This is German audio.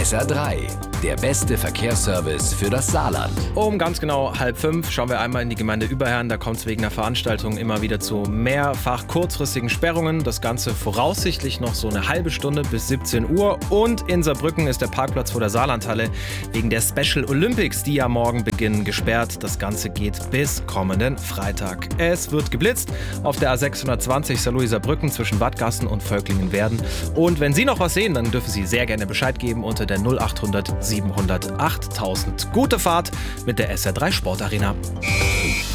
SR3, der beste Verkehrsservice für das Saarland. Um ganz genau 4:30 schauen wir einmal in die Gemeinde Überherrn. Da kommt es wegen der Veranstaltung immer wieder zu mehrfach kurzfristigen Sperrungen. Das Ganze voraussichtlich noch so eine halbe Stunde bis 17 Uhr. Und in Saarbrücken ist der Parkplatz vor der Saarlandhalle wegen der Special Olympics, die ja morgen beginnen, gesperrt. Das Ganze geht bis kommenden Freitag. Es wird geblitzt auf der A620 Saarlouis-Saarbrücken zwischen Wattgassen und Völklingen-Werden. Und wenn Sie noch was sehen, dann dürfen Sie sehr gerne Bescheid geben unter der 0800 700 8000. Gute Fahrt mit der SR3 Sportarena.